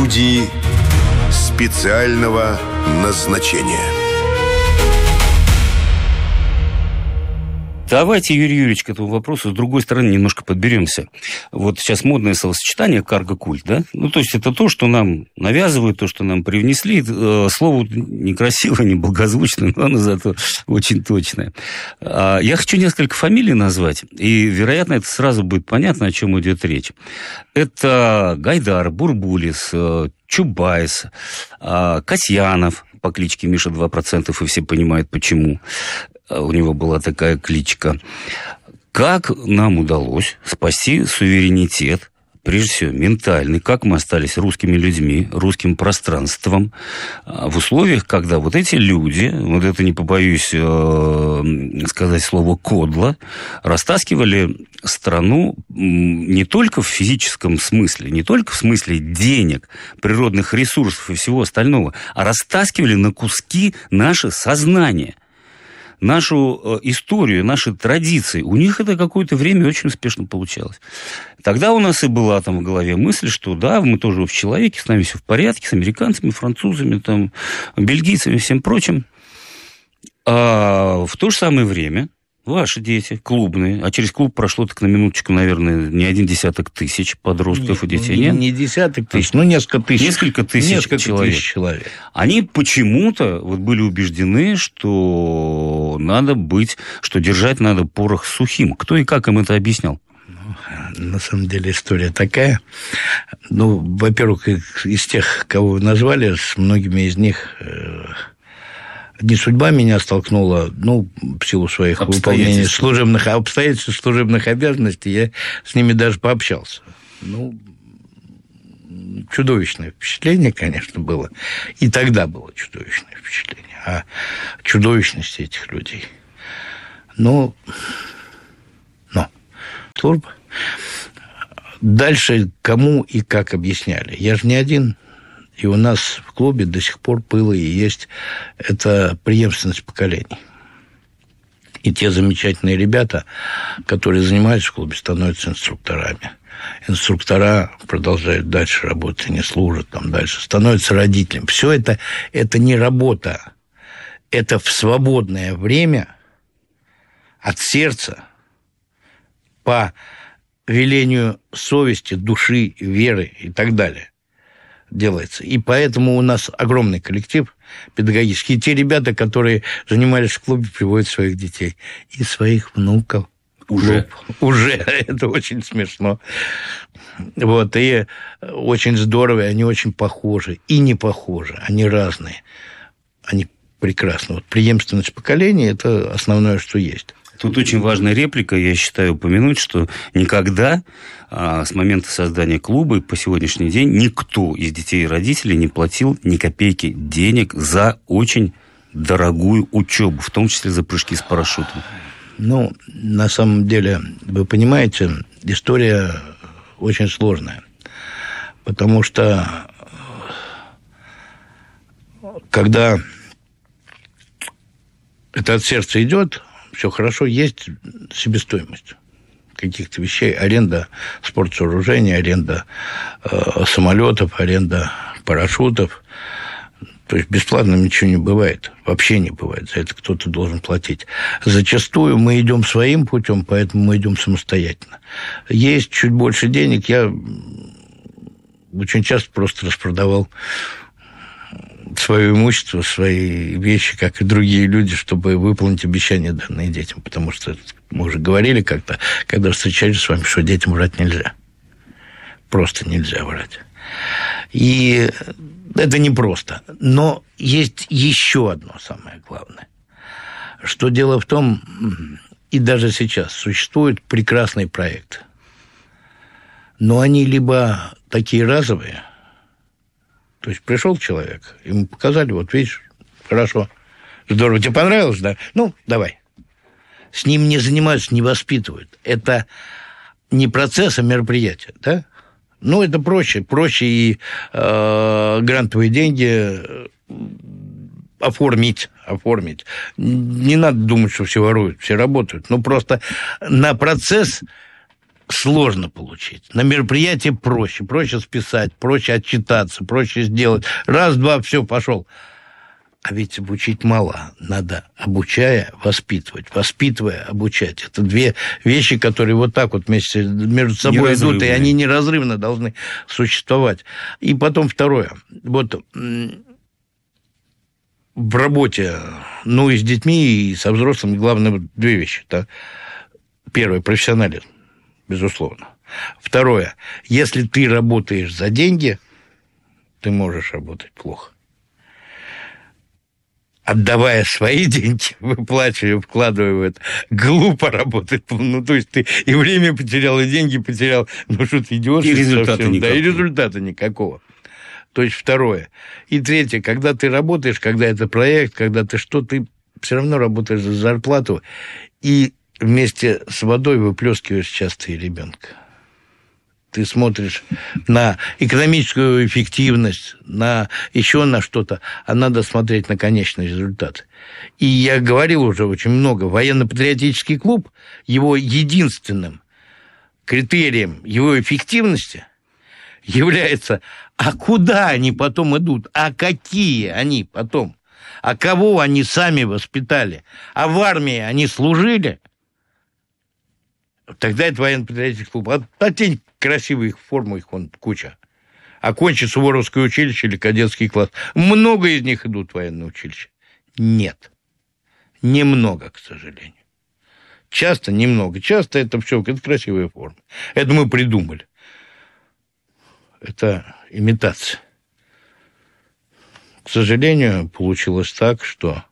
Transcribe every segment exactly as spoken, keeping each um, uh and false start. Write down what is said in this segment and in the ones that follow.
Люди специального назначения. Давайте, Юрий Юрьевич, к этому вопросу с другой стороны немножко подберемся. Вот сейчас модное словосочетание «карго-культ», да? Ну, то есть это то, что нам навязывают, то, что нам привнесли. Слово некрасивое, не благозвучное, но оно зато очень точное. Я хочу несколько фамилий назвать, и, вероятно, это сразу будет понятно, о чем идет речь. Это Гайдар, Бурбулис, Чубайс, Касьянов по кличке Миша два процента, и все понимают, почему. У него была такая кличка. Как нам удалось спасти суверенитет, прежде всего ментальный, как мы остались русскими людьми, русским пространством, в условиях, когда вот эти люди, вот это не побоюсь э, сказать слово «кодло», растаскивали страну не только в физическом смысле, не только в смысле денег, природных ресурсов и всего остального, а растаскивали на куски наше сознание, нашу историю, наши традиции. У них это какое-то время очень успешно получалось. Тогда у нас и была там в голове мысль, что да, мы тоже в человеке, с нами все в порядке, с американцами, французами, там, бельгийцами и всем прочим. А в то же самое время ваши дети, клубные, а через клуб прошло так на минуточку, наверное, не один десяток тысяч подростков нет, и детей. Не, нет? не десяток тысяч, ну, несколько тысяч. Несколько тысяч несколько человек. Тысяч человек. Они почему-то вот были убеждены, что надо быть, что держать надо порох сухим. Кто и как им это объяснял? Ну, на самом деле история такая. Ну, во-первых, из тех, кого вы назвали, с многими из них... Не судьба меня столкнула, ну, в силу своих выполнений служебных обстоятельств, служебных обязанностей, я с ними даже пообщался. Ну, чудовищное впечатление, конечно, было. И тогда было чудовищное впечатление о чудовищности этих людей. Но, но, служба. Дальше кому и как объясняли. Я же не один. И у нас в клубе до сих пор было и есть эта преемственность поколений. И те замечательные ребята, которые занимаются в клубе, становятся инструкторами. Инструктора продолжают дальше работать, не служат там дальше, становятся родителями. Все это, это не работа. Это в свободное время от сердца по велению совести, души, веры и так далее делается. И поэтому у нас огромный коллектив педагогический. И те ребята, которые занимались в клубе, приводят своих детей и своих внуков. Уже. Уже. Это очень смешно. Вот. И очень здорово, и они очень похожи. И не похожи. Они разные. Они прекрасны. Вот преемственность поколений – это основное, что есть. Тут очень важная реплика, я считаю, упомянуть, что никогда а, с момента создания клуба и по сегодняшний день никто из детей и родителей не платил ни копейки денег за очень дорогую учебу, в том числе за прыжки с парашютом. Ну, на самом деле, вы понимаете, история очень сложная, потому что когда это от сердца идет, все хорошо, есть себестоимость каких-то вещей, аренда спортсооружений, аренда э, самолетов, аренда парашютов. То есть бесплатно ничего не бывает, вообще не бывает, за это кто-то должен платить. Зачастую мы идем своим путем, поэтому мы идем самостоятельно. Есть чуть больше денег, я очень часто просто распродавал свое имущество, свои вещи, как и другие люди, чтобы выполнить обещания, данные детям. Потому что мы уже говорили как-то, когда встречались с вами, что детям врать нельзя. Просто нельзя врать. И это непросто. Но есть еще одно самое главное. Что дело в том, и даже сейчас существуют прекрасные проекты. Но они либо такие разовые. То есть пришел человек, ему показали, вот видишь, хорошо, здорово, тебе понравилось, да? Ну, давай. С ним не занимаются, не воспитывают. Это не процесс, а мероприятие, да? Ну, это проще. Проще и э, грантовые деньги оформить, оформить. Не надо думать, что все воруют, все работают. Ну, просто на процесс сложно получить. На мероприятии проще. Проще списать, проще отчитаться, проще сделать. Раз, два, все, пошел. А ведь обучить мало. Надо, обучая, воспитывать. Воспитывая, обучать. Это две вещи, которые вот так вот вместе между собой идут, и они неразрывно должны существовать. И потом второе. Вот в работе, ну, и с детьми, и со взрослыми, главное, две вещи. Да? Первое, профессионализм, безусловно. Второе, если ты работаешь за деньги, ты можешь работать плохо. Отдавая свои деньги, выплачивая, вкладывая в это, глупо работать. Ну, то есть ты и время потерял, и деньги потерял. Ну, что ты идешь? И результата никакого. Да, и результата никакого. То есть второе. И третье, когда ты работаешь, когда это проект, когда ты что, ты все равно работаешь за зарплату, и вместе с водой выплескиваешь часто и ребенка. Ты смотришь на экономическую эффективность, на еще на что-то, а надо смотреть на конечный результат. И я говорил уже очень много, военно-патриотический клуб, его единственным критерием его эффективности является, а куда они потом идут, а какие они потом, а кого они сами воспитали, а в армии они служили. Тогда это военно-патриотический клуб. А, а те красивые формы, их вон куча. Окончить Суворовское училище или кадетский класс. Много из них идут в военное училище? Нет. Немного, к сожалению. Часто немного. Часто это все, это красивые формы. Это мы придумали. Это имитация. К сожалению, получилось так, что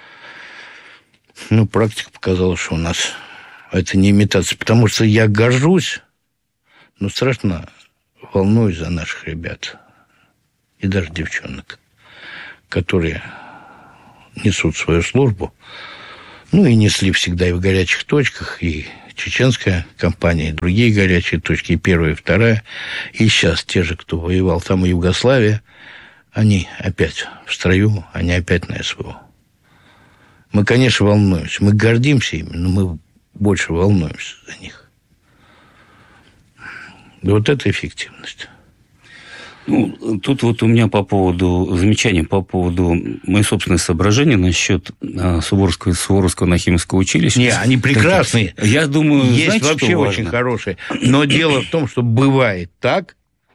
ну, практика показала, что у нас это не имитация. Потому что я горжусь, но страшно волнуюсь за наших ребят. И даже девчонок, которые несут свою службу. Ну, и несли всегда и в горячих точках, и чеченская компания, и другие горячие точки, и первая, и вторая. И сейчас те же, кто воевал там, и Югославия, они опять в строю, они опять на СВО. Мы, конечно, волнуемся. Мы гордимся ими, но мы больше волнуемся за них. И вот это эффективность. Ну, тут вот у меня по поводу, замечание по поводу мои собственные соображения насчет а, Суворовского, Суворовского Нахимовского училища. Не, они прекрасные. Я думаю, есть знаете, вообще что очень важно? хорошие. Но дело в том, что бывает так,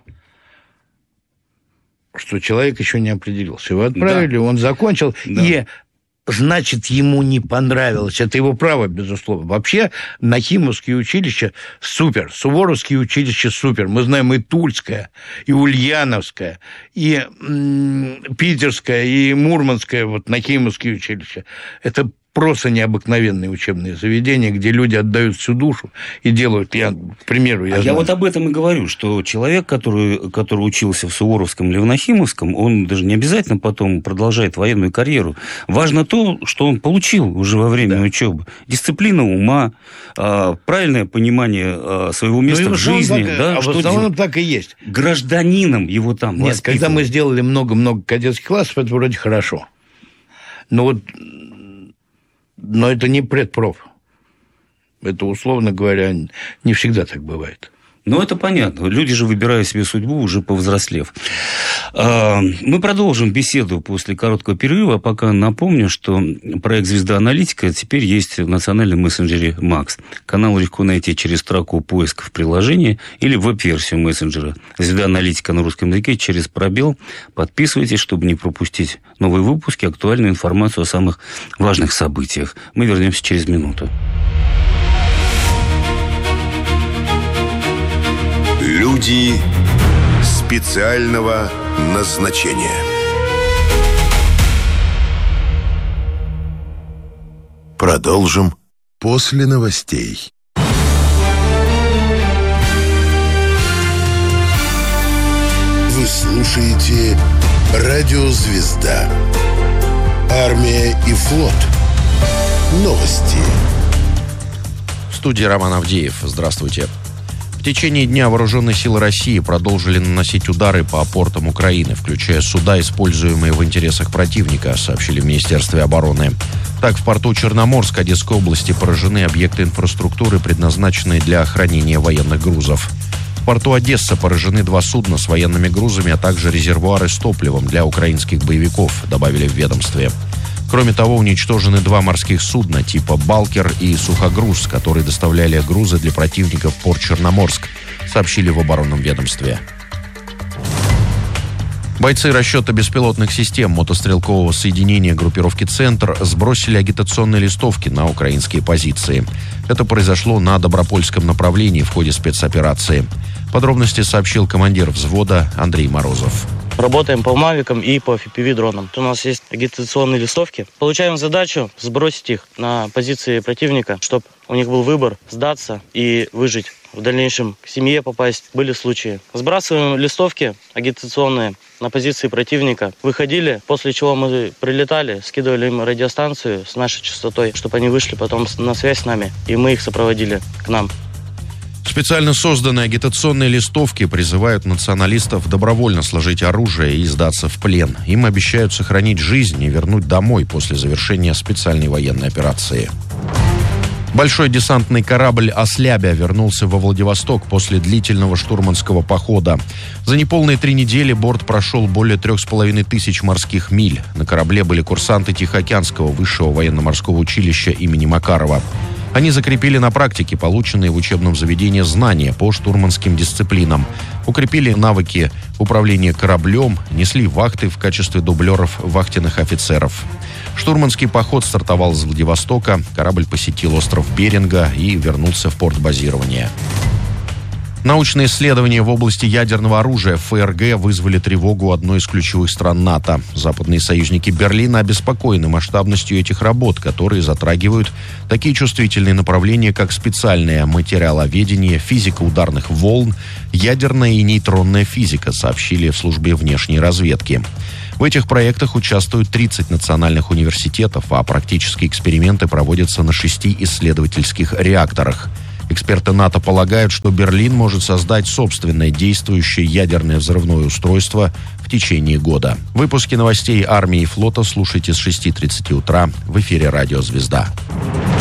что человек еще не определился. Его отправили, да. Он закончил, да. И значит, ему не понравилось. Это его право, безусловно. Вообще, Нахимовские училища супер, Суворовские училища супер. Мы знаем и Тульское, и Ульяновское, и м- Питерское, и Мурманское, вот Нахимовские училища. Это просто необыкновенные учебные заведения, где люди отдают всю душу и делают, я, к примеру, я а знаю. Я вот об этом и говорю, что человек, который, который учился в Суворовском или в Нахимовском, он даже не обязательно потом продолжает военную карьеру. Важно то, что он получил уже во время да. учебы. Дисциплина ума, правильное понимание своего места ну, в жизни. Так, да, а что в основном так и есть. Гражданином его там Нет, воспитывают. когда мы сделали много-много кадетских классов, это вроде хорошо. Но вот Но это не предпроф. Это, условно говоря, не всегда так бывает. Ну, это понятно. Люди же выбирают себе судьбу, уже повзрослев. Мы продолжим беседу после короткого перерыва. Пока напомню, что проект «Звезда Аналитика» теперь есть в национальном мессенджере Макс. Канал легко найти через строку поиска в приложении или веб-версию мессенджера. «Звезда Аналитика» на русском языке через пробел. Подписывайтесь, чтобы не пропустить новые выпуски, актуальную информацию о самых важных событиях. Мы вернемся через минуту. Люди специального назначения. Продолжим после новостей. Вы слушаете «Радио Звезда». Армия и флот. Новости. В студии Роман Авдеев. Здравствуйте. В течение дня вооруженные силы России продолжили наносить удары по портам Украины, включая суда, используемые в интересах противника, сообщили в Министерстве обороны. Так, в порту Черноморск Одесской области поражены объекты инфраструктуры, предназначенные для хранения военных грузов. В порту Одесса поражены два судна с военными грузами, а также резервуары с топливом для украинских боевиков, добавили в ведомстве. Кроме того, уничтожены два морских судна типа «Балкер» и «Сухогруз», которые доставляли грузы для противника в порт Черноморск, сообщили в оборонном ведомстве. Бойцы расчета беспилотных систем мотострелкового соединения группировки «Центр» сбросили агитационные листовки на украинские позиции. Это произошло на Добропольском направлении в ходе спецоперации. Подробности сообщил командир взвода Андрей Морозов. Работаем по мавикам и по эф пи ви-дронам. У нас есть агитационные листовки. Получаем задачу сбросить их на позиции противника, чтобы у них был выбор сдаться и выжить. В дальнейшем к семье попасть. Были случаи. Сбрасываем листовки агитационные на позиции противника. Выходили, после чего мы прилетали, скидывали им радиостанцию с нашей частотой, чтобы они вышли потом на связь с нами, и мы их сопроводили к нам. Специально созданные агитационные листовки призывают националистов добровольно сложить оружие и сдаться в плен. Им обещают сохранить жизнь и вернуть домой после завершения специальной военной операции. Большой десантный корабль «Ослябя» вернулся во Владивосток после длительного штурманского похода. За неполные три недели борт прошел более трех с половиной тысяч морских миль. На корабле были курсанты Тихоокеанского высшего военно-морского училища имени Макарова. Они закрепили на практике полученные в учебном заведении знания по штурманским дисциплинам, укрепили навыки управления кораблем, несли вахты в качестве дублеров вахтенных офицеров. Штурманский поход стартовал из Владивостока, корабль посетил остров Беринга и вернулся в порт базирования. Научные исследования в области ядерного оружия эф эр гэ вызвали тревогу одной из ключевых стран НАТО. Западные союзники Берлина обеспокоены масштабностью этих работ, которые затрагивают такие чувствительные направления, как специальное материаловедение, физика ударных волн, ядерная и нейтронная физика, сообщили в службе внешней разведки. В этих проектах участвуют тридцать национальных университетов, а практические эксперименты проводятся на шести исследовательских реакторах. Эксперты НАТО полагают, что Берлин может создать собственное действующее ядерное взрывное устройство в течение года. Выпуски новостей армии и флота слушайте с шести тридцати утра в эфире «Радио Звезда».